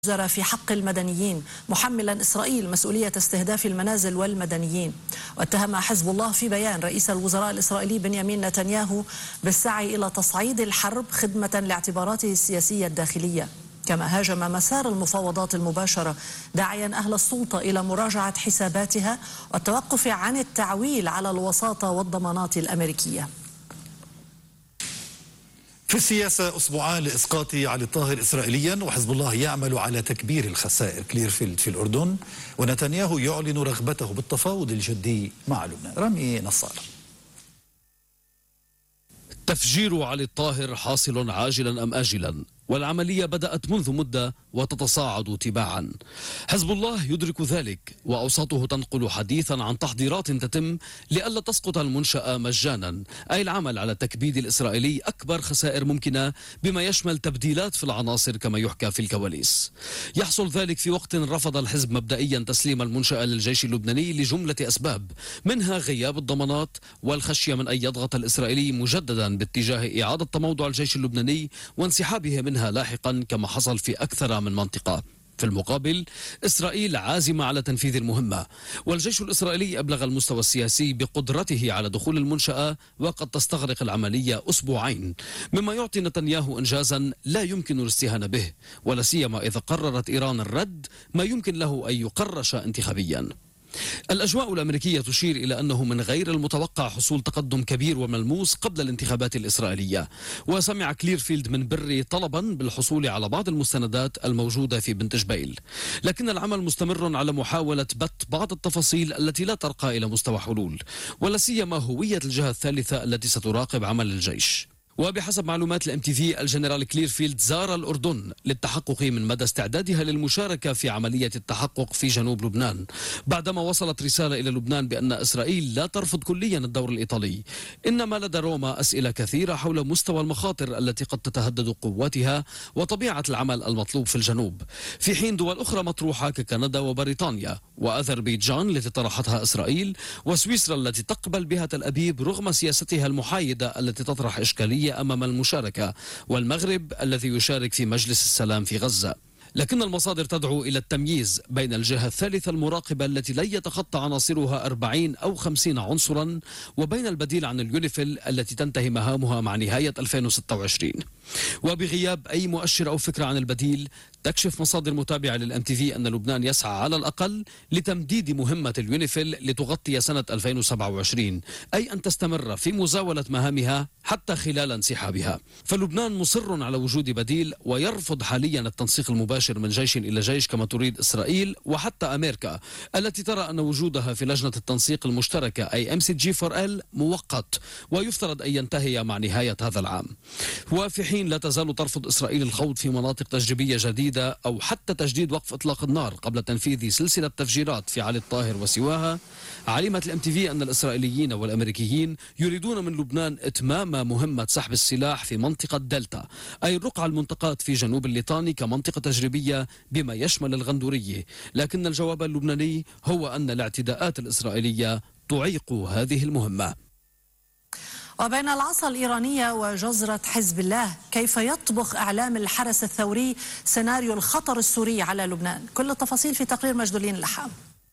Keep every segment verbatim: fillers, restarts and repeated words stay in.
جرى في حق المدنيين، محملا إسرائيل مسؤولية استهداف المنازل والمدنيين. واتهم حزب الله في بيان رئيس الوزراء الإسرائيلي بنيامين نتنياهو بالسعي إلى تصعيد الحرب خدمة لاعتباراته السياسية الداخلية. كما هاجم مسار المفاوضات المباشرة، داعيا أهل السلطة إلى مراجعة حساباتها والتوقف عن التعويل على الوساطة والضمانات الأمريكية. في السياسة، أسبوعان لإسقاط علي الطاهر إسرائيليا، وحزب الله يعمل على تكبير الخسائر كليرفيلد في الأردن، ونتنياهو يعلن رغبته بالتفاوض الجدي مع لبنان. رامي نصار. تفجير علي الطاهر حاصل عاجلا أم آجلا، والعملية بدأت منذ مدة وتتصاعد تباعا. حزب الله يدرك ذلك، وأوساطه تنقل حديثا عن تحضيرات تتم لئلا تسقط المنشأة مجانا، أي العمل على تكبيد الإسرائيلي أكبر خسائر ممكنة بما يشمل تبديلات في العناصر كما يحكى في الكواليس. يحصل ذلك في وقت رفض الحزب مبدئيا تسليم المنشأة للجيش اللبناني لجملة أسباب، منها غياب الضمانات والخشية من أن يضغط الإسرائيلي مجددا باتجاه إعادة تموضع الجيش اللبناني وانسحابه منها لاحقا كما حصل في أكثر من منطقة. في المقابل، إسرائيل عازمة على تنفيذ المهمة، والجيش الإسرائيلي أبلغ المستوى السياسي بقدرته على دخول المنشأة، وقد تستغرق العملية أسبوعين، مما يعطي نتنياهو إنجازا لا يمكن الاستهانة به، ولا سيما إذا قررت إيران الرد، ما يمكن له أن يقرش انتخابيا. الأجواء الأمريكية تشير إلى أنه من غير المتوقع حصول تقدم كبير وملموس قبل الانتخابات الإسرائيلية. وسمع كليرفيلد من بري طلبا بالحصول على بعض المستندات الموجودة في بنت جبيل، لكن العمل مستمر على محاولة بت بعض التفاصيل التي لا ترقى إلى مستوى حلول، ولا سيما هوية الجهة الثالثة التي ستراقب عمل الجيش. وبحسب معلومات الام تي في، الجنرال كليرفيلد زار الأردن للتحقق من مدى استعدادها للمشاركة في عملية التحقق في جنوب لبنان، بعدما وصلت رسالة إلى لبنان بأن إسرائيل لا ترفض كليا الدور الإيطالي، إنما لدى روما أسئلة كثيرة حول مستوى المخاطر التي قد تتهدد قواتها وطبيعة العمل المطلوب في الجنوب، في حين دول أخرى مطروحة ككندا وبريطانيا وأذربيجان التي طرحتها إسرائيل، وسويسرا التي تقبل بها تل أبيب رغم سياستها المحايدة التي تطرح إشكالية أمام المشاركة، والمغرب الذي يشارك في مجلس السلام في غزة. لكن المصادر تدعو إلى التمييز بين الجهة الثالثة المراقبة التي لن يتخطى عناصرها أربعين أو خمسين عنصرا، وبين البديل عن اليونيفيل التي تنتهي مهامها مع نهاية ألفين وستة وعشرين. وبغياب أي مؤشر أو فكرة عن البديل، تكشف مصادر متابعة للام تي في أن لبنان يسعى على الأقل لتمديد مهمة اليونيفيل لتغطي سنة ألفين وسبعة وعشرين، أي أن تستمر في مزاولة مهامها حتى خلال انسحابها. فلبنان مصر على وجود بديل، ويرفض حاليا التنسيق المباشر من جيش إلى جيش كما تريد إسرائيل وحتى أمريكا، التي ترى أن وجودها في لجنة التنسيق المشتركة أي ام سي جي فور إل مؤقت، ويفترض أن ينتهي مع نهاية هذا العام. وفي حين لا تزال ترفض إسرائيل الخوض في مناطق تجريبية جديدة أو حتى تجديد وقف إطلاق النار قبل تنفيذ سلسلة تفجيرات في علي الطاهر وسواها، علمت الام تي في أن الإسرائيليين والأمريكيين يريدون من لبنان إتمام مهمة سحب السلاح في منطقة دلتا، أي الرقعة المنطقة في جنوب الليطاني كمنطقة تجريبية بما يشمل الغندورية، لكن الجواب اللبناني هو أن الاعتداءات الإسرائيلية تعيق هذه المهمة. وبين العصا الإيرانية وجزرة حزب الله، كيف يطبخ إعلام الحرس الثوري سيناريو الخطر السوري على لبنان؟ كل التفاصيل في تقرير مجدولين اللحام.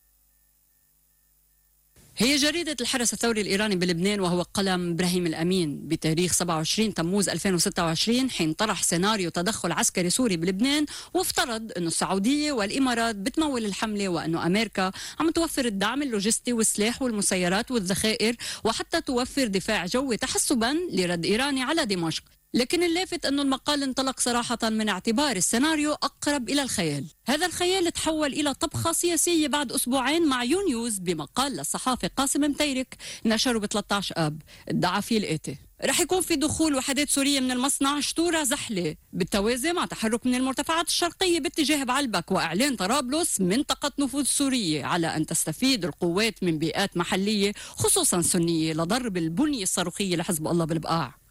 هي جريدة الحرس الثوري الإيراني بلبنان وهو قلم إبراهيم الأمين بتاريخ سبعة وعشرين تموز ألفين وستة وعشرين، حين طرح سيناريو تدخل عسكري سوري بلبنان، وافترض أنه السعودية والإمارات بتمول الحملة، وأنه أمريكا عم توفر الدعم اللوجستي والسلاح والمسيرات والذخائر، وحتى توفر دفاع جوي تحسبا لرد إيراني على دمشق. لكن اللافت أنه المقال انطلق صراحة من اعتبار السيناريو أقرب إلى الخيال. هذا الخيال تحول إلى طبخة سياسية بعد أسبوعين مع يونيوز بمقال للصحافي قاسم متيرك نشره ب ثلاثة عشر آب، ادعى فيه الآتي: رح يكون في دخول وحدات سورية من المصنع شتورة زحلة، بالتوازي مع تحرك من المرتفعات الشرقية باتجاه بعلبك وإعلان طرابلس منطقة نفوذ سورية، على أن تستفيد القوات من بيئات محلية خصوصا سنية لضرب البنية الصاروخية لحزب الله بالبقاع.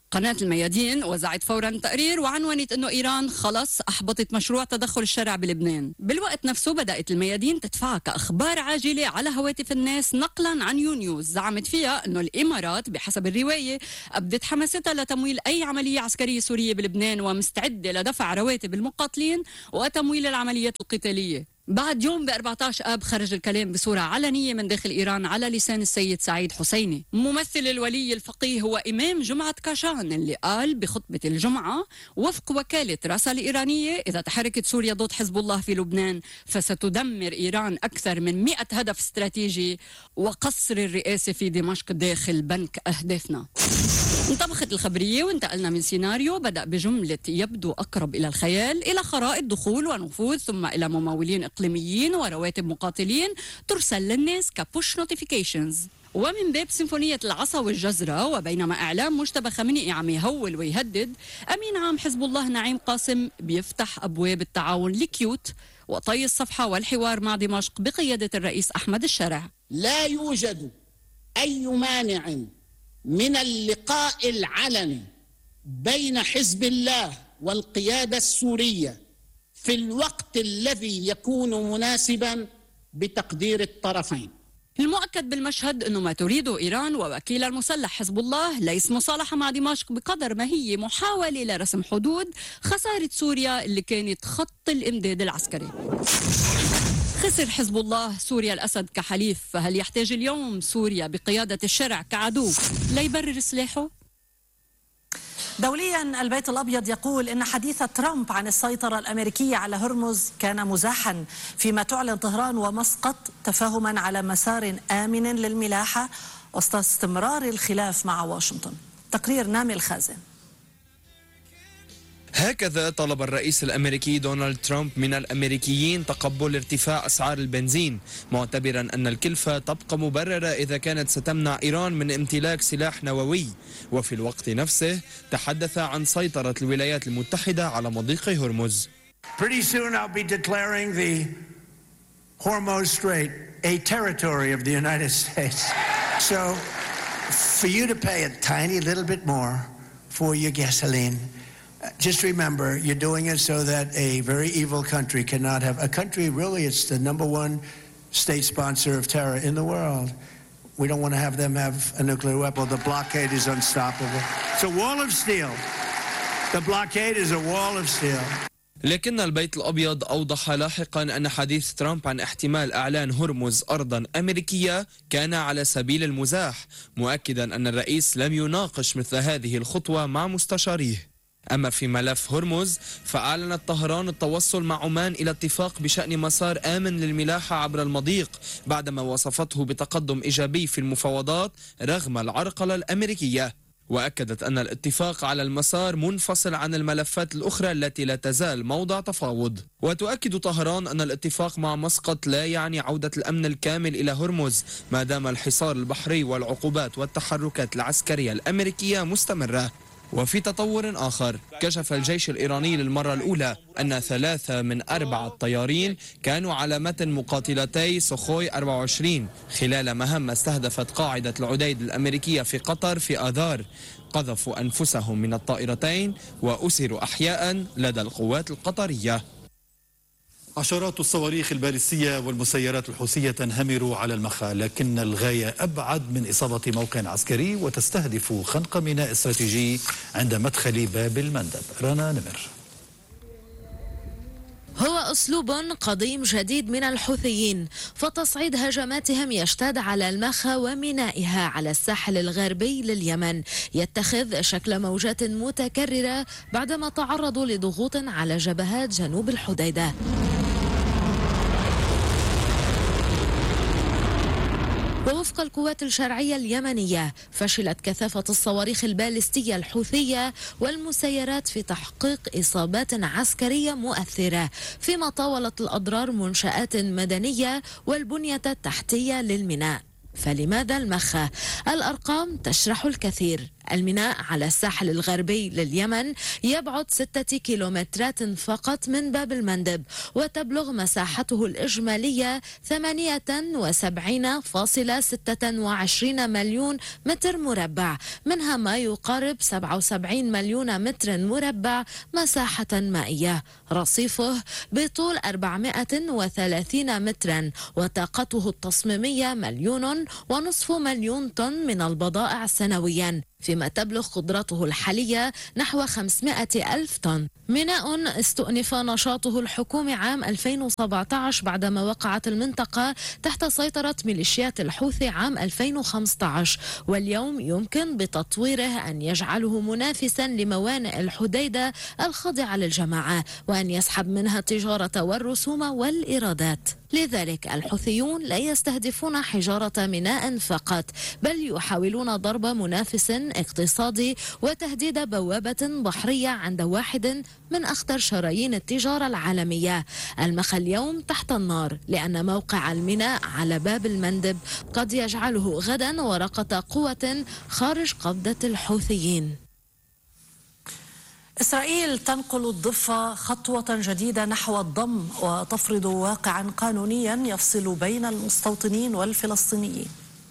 قناة الميادين وزعت فورا تقرير وعنونت أنه إيران خلص أحبطت مشروع تدخل الشرع بلبنان. بالوقت نفسه بدأت الميادين تدفع كأخبار عاجلة على هواتف الناس نقلا عن يونيوز زعمت فيها أنه الإمارات بحسب الرواية أبدت حماستها لتمويل أي عملية عسكرية سورية بلبنان ومستعدة لدفع رواتب المقاتلين وتمويل العمليات القتالية. بعد يوم ب أربعة عشر آب خرج الكلام بصورة علنية من داخل إيران على لسان السيد سعيد حسيني ممثل الولي الفقيه وإمام جمعة كاشان، اللي قال بخطبة الجمعة وفق وكالة راسا الإيرانية إذا تحركت سوريا ضد حزب الله في لبنان فستدمر إيران أكثر من مئة هدف استراتيجي وقصر الرئاسة في دمشق داخل بنك أهدافنا. انطبخت الخبرية وانتقلنا من سيناريو بدأ بجملة يبدو أقرب إلى الخيال إلى خرائط دخول ونفوذ ثم إلى ممولين إقليميين ورواتب مقاتلين ترسل للناس كبوش نوتيفيكيشنز. ومن باب سيمفونية العصا والجزرة وبينما إعلام مجتبى خامنئي عم يهول ويهدد، أمين عام حزب الله نعيم قاسم بيفتح أبواب التعاون الكيوت وطي الصفحة والحوار مع دمشق بقيادة الرئيس أحمد الشرع. لا يوجد أي مانع من اللقاء العلني بين حزب الله والقيادة السورية في الوقت الذي يكون مناسبا بتقدير الطرفين. المؤكد بالمشهد أنه ما تريده إيران ووكيل المسلح حزب الله ليس مصالحة مع دمشق بقدر ما هي محاولة لرسم حدود خسارة سوريا اللي كانت خط الإمداد العسكري. خسر حزب الله سوريا الأسد كحليف، فهل يحتاج اليوم سوريا بقيادة الشرع كعدو ليبرر سلاحه؟ دوليا البيت الأبيض يقول إن حديث ترامب عن السيطرة الأمريكية على هرمز كان مزاحا، فيما تعلن طهران ومسقط تفاهما على مسار آمن للملاحة وسط استمرار الخلاف مع واشنطن. تقرير نامي الخازن. هكذا طلب الرئيس الأمريكي دونالد ترامب من الأمريكيين تقبل ارتفاع أسعار البنزين، معتبرا أن الكلفة تبقى مبررة إذا كانت ستمنع إيران من امتلاك سلاح نووي. وفي الوقت نفسه تحدث عن سيطرة الولايات المتحدة على مضيق هرمز. Pretty soon I'll be declaring the Hormuz Strait a territory of the United States. So for you to pay a tiny little bit more for your gasoline, just remember, you're doing it so that a very evil country cannot have a country. Really, it's the number one state sponsor of terror in the world. We don't want to have them have a nuclear weapon. The blockade is unstoppable. It's a wall of steel. The blockade is a wall of steel. لكن البيت الأبيض أوضح لاحقا أن حديث ترامب عن احتمال إعلان هرمز أرضا أمريكية كان على سبيل المزاح، مؤكدا أن الرئيس لم يناقش مثل هذه الخطوة مع مستشاريه. أما في ملف هرمز فأعلنت طهران التوصل مع عمان إلى اتفاق بشأن مسار آمن للملاحة عبر المضيق بعدما وصفته بتقدم إيجابي في المفاوضات رغم العرقلة الأمريكية. وأكدت أن الاتفاق على المسار منفصل عن الملفات الأخرى التي لا تزال موضع تفاوض. وتؤكد طهران أن الاتفاق مع مسقط لا يعني عودة الأمن الكامل إلى هرمز ما دام الحصار البحري والعقوبات والتحركات العسكرية الأمريكية مستمرة. وفي تطور آخر كشف الجيش الإيراني للمرة الأولى أن ثلاثة من أربعة طيارين كانوا على متن مقاتلتي سوخوي أربعة وعشرين خلال مهمة استهدفت قاعدة العديد الأمريكية في قطر في آذار. قذفوا أنفسهم من الطائرتين وأسروا أحياء لدى القوات القطرية. عشرات الصواريخ البالستية والمسيرات الحوثية تنهمر على المخا، لكن الغاية أبعد من إصابة موقع عسكري وتستهدف خنق ميناء استراتيجي عند مدخل باب المندب. رنا نمر. هو أسلوب قديم جديد من الحوثيين، فتصعيد هجماتهم يشتد على المخا ومينائها على الساحل الغربي لليمن، يتخذ شكل موجات متكررة بعدما تعرضوا لضغوط على جبهات جنوب الحديدة. ووفق القوات الشرعية اليمنية فشلت كثافة الصواريخ البالستية الحوثية والمسيرات في تحقيق إصابات عسكرية مؤثرة، فيما طاولت الأضرار منشآت مدنية والبنية التحتية للميناء. فلماذا المخا؟ الأرقام تشرح الكثير. الميناء على الساحل الغربي لليمن يبعد ستة كيلومترات فقط من باب المندب، وتبلغ مساحته الإجمالية ثمانية وسبعين فاصلة ستة وعشرين مليون متر مربع، منها ما يقارب سبعة وسبعين مليون متر مربع مساحة مائية. رصيفه بطول أربعمائة وثلاثين مترا، وطاقته التصميمية مليون ونصف مليون طن من البضائع سنويا، فيما تبلغ قدرته الحالية نحو خمسمائة ألف طن. ميناء استؤنف نشاطه الحكومي عام ألفين وسبعة عشر بعدما وقعت المنطقة تحت سيطرة ميليشيات الحوثي عام ألفين وخمسة عشر، واليوم يمكن بتطويره أن يجعله منافسا لموانئ الحديدة الخاضعة للجماعة، وأن يسحب منها التجارة والرسوم والإيرادات. لذلك الحوثيون لا يستهدفون حجارة ميناء فقط، بل يحاولون ضرب منافس اقتصادي وتهديد بوابة بحرية عند واحد من أخطر شرايين التجارة العالمية. المخا اليوم تحت النار، لأن موقع الميناء على باب المندب قد يجعله غدا ورقة قوة خارج قبضة الحوثيين. إسرائيل تنقل الضفة خطوة جديدة نحو الضم، وتفرض واقعا قانونيا يفصل بين المستوطنين والفلسطينيين.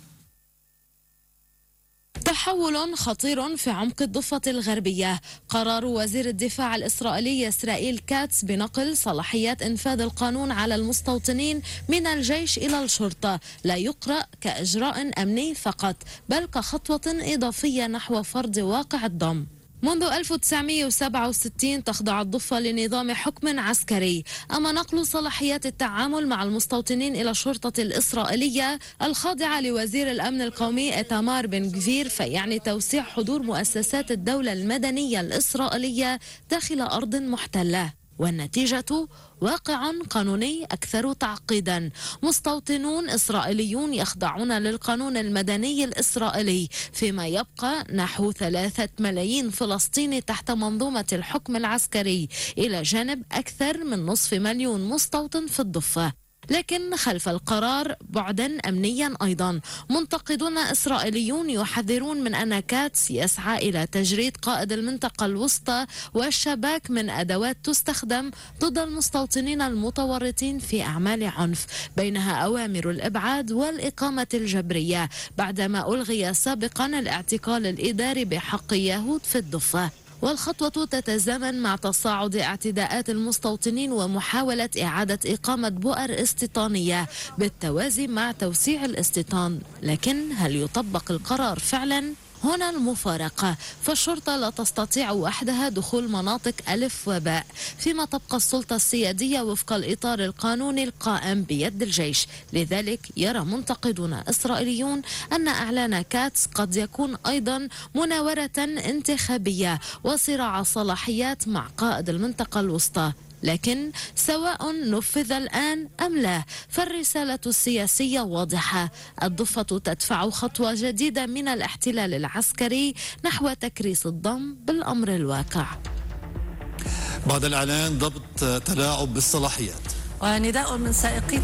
تحول خطير في عمق الضفة الغربية. قرار وزير الدفاع الإسرائيلي إسرائيل كاتس بنقل صلاحيات إنفاذ القانون على المستوطنين من الجيش إلى الشرطة لا يقرأ كإجراء أمني فقط، بل كخطوة إضافية نحو فرض واقع الضم. منذ ألف وتسعمائة وسبعة وستين تخضع الضفة لنظام حكم عسكري، أما نقل صلاحيات التعامل مع المستوطنين إلى الشرطة الإسرائيلية الخاضعة لوزير الأمن القومي إيتامار بن غفير فيعني توسيع حضور مؤسسات الدولة المدنية الإسرائيلية داخل أرض محتلة، والنتيجة واقع قانوني أكثر تعقيدا. مستوطنون إسرائيليون يخضعون للقانون المدني الإسرائيلي، فيما يبقى نحو ثلاثة ملايين فلسطيني تحت منظومة الحكم العسكري، إلى جانب أكثر من نصف مليون مستوطن في الضفة. لكن خلف القرار بعدا أمنيا أيضا. منتقدون إسرائيليون يحذرون من أن كاتس يسعى إلى تجريد قائد المنطقة الوسطى والشباك من أدوات تستخدم ضد المستوطنين المتورطين في أعمال عنف، بينها أوامر الإبعاد والإقامة الجبرية، بعدما ألغي سابقا الاعتقال الإداري بحق يهود في الضفة. والخطوة تتزامن مع تصاعد اعتداءات المستوطنين ومحاولة إعادة إقامة بؤر استيطانية بالتوازي مع توسيع الاستيطان. لكن هل يطبق القرار فعلا؟ هنا المفارقة، فالشرطة لا تستطيع وحدها دخول مناطق ألف وباء، فيما تبقى السلطة السيادية وفق الإطار القانوني القائم بيد الجيش. لذلك يرى منتقدون إسرائيليون أن إعلان كاتس قد يكون أيضا مناورة انتخابية وصراع صلاحيات مع قائد المنطقة الوسطى. لكن سواء نفذ الآن أم لا، فالرسالة السياسية واضحة. الضفة تدفع خطوة جديدة من الاحتلال العسكري نحو تكريس الضم بالأمر الواقع. بعد الإعلان ضبط تلاعب بالصلاحيات. ونداء من سائقي